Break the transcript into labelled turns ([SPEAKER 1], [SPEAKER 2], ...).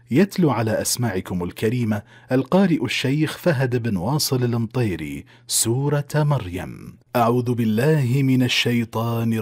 [SPEAKER 1] يتلو على أسماعكم الكريمة القارئ الشيخ فهد بن واصل المطيري سورة مريم. أعوذ بالله من الشيطان